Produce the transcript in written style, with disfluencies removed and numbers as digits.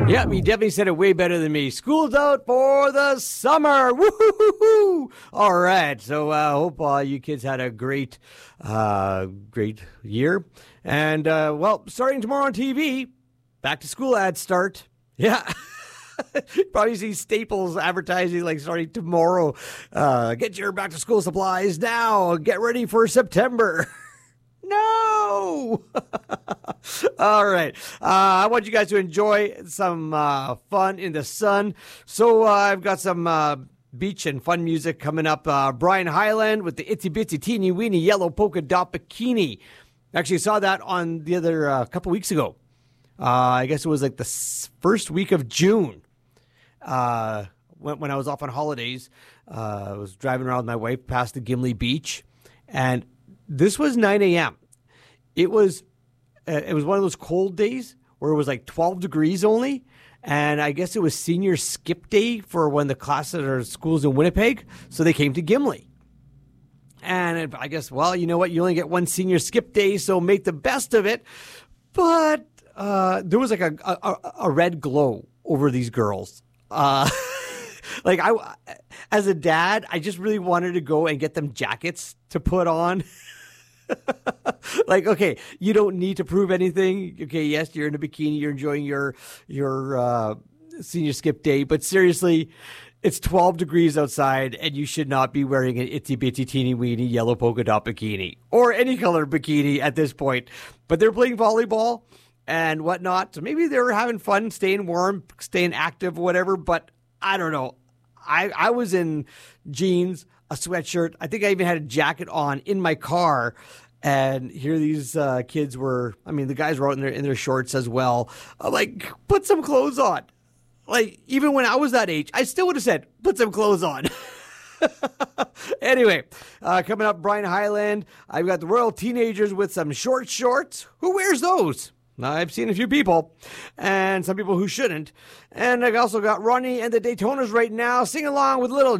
Yep, he definitely said it way better than me. School's out for the summer. Woo-hoo-hoo-hoo. All right, so I hope you kids had a great year. And, starting tomorrow on TV, back to school ads start. Yeah. Probably see Staples advertising like starting tomorrow. Get your back to school supplies now. Get ready for September. No! All right. I want you guys to enjoy some fun in the sun. So I've got some beach and fun music coming up. Brian Hyland with the Itsy Bitsy Teeny Weeny Yellow Polka Dot Bikini. Actually saw that on the other couple weeks ago. I guess it was like the first week of June. When I was off on holidays, I was driving around with my wife past the Gimli Beach, and this was 9 a.m. It was one of those cold days where it was like 12 degrees only, and I guess it was senior skip day for when the classes or schools in Winnipeg, so they came to Gimli. And I guess, well, you know what? You only get one senior skip day, so make the best of it. But there was like a red glow over these girls. Like as a dad, I just really wanted to go and get them jackets to put on. Like, okay, you don't need to prove anything. Okay, yes, you're in a bikini, you're enjoying your senior skip day, but seriously, it's 12 degrees outside, and you should not be wearing an itsy bitsy teeny weeny yellow polka dot bikini or any color bikini at this point. But they're playing volleyball and whatnot, so maybe they were having fun, staying warm, staying active, whatever. But I don't know. I was in jeans, a sweatshirt. I think I even had a jacket on in my car. And here these kids were, I mean, the guys were out in their shorts as well. I'm like, put some clothes on. Like, even when I was that age, I still would have said, put some clothes on. Anyway, coming up, Brian Hyland. I've got the Royal Teenagers with some short shorts. Who wears those? I've seen a few people, and some people who shouldn't. And I've also got Ronnie and the Daytonas right now. Sing along with little